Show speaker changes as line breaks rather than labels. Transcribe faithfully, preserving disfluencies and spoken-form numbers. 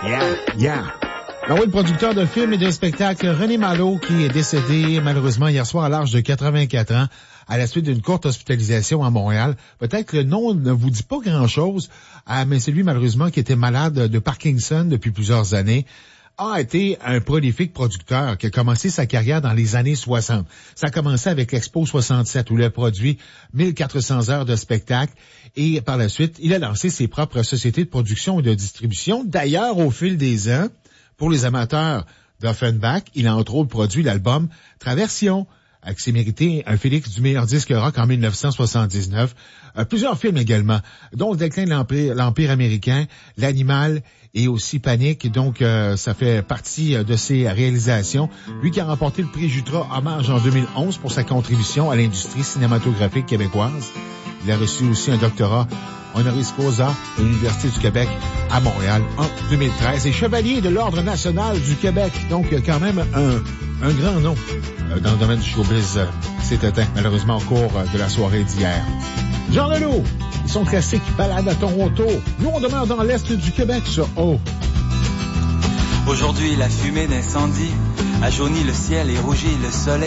Yeah, yeah. Alors oui, le producteur de films et de spectacles René Malo, qui est décédé malheureusement hier soir à l'âge de quatre-vingt-quatre ans à la suite d'une courte hospitalisation à Montréal. Peut-être que le nom ne vous dit pas grand-chose, mais c'est lui malheureusement qui était malade de Parkinson depuis plusieurs années. A été un prolifique producteur qui a commencé sa carrière dans les années soixante. Ça a commencé avec l'Expo soixante-sept où il a produit mille quatre cents heures de spectacle et par la suite, il a lancé ses propres sociétés de production et de distribution. D'ailleurs, au fil des ans, pour les amateurs d'Offenbach, il a entre autres produit l'album Traversion, qui s'est mérité un Félix du meilleur disque rock en dix-neuf cent soixante-dix-neuf. Euh, plusieurs films également, dont Le déclin de l'Empire, l'Empire américain, L'Animal et aussi Panique. Donc, euh, ça fait partie de ses réalisations. Lui qui a remporté le prix Jutra Hommage en deux mille onze pour sa contribution à l'industrie cinématographique québécoise. Il a reçu aussi un doctorat honoris causa de l'Université du Québec à Montréal en deux mille treize et chevalier de l'Ordre national du Québec. Donc, quand même un, un grand nom dans le domaine du showbiz. C'est éteint, malheureusement, au cours de la soirée d'hier. Jean Leloup, son classique Balade à Toronto. Nous, on demeure dans l'Est du Québec sur O.
Aujourd'hui, la fumée d'incendie a jauni le ciel et rougi le soleil.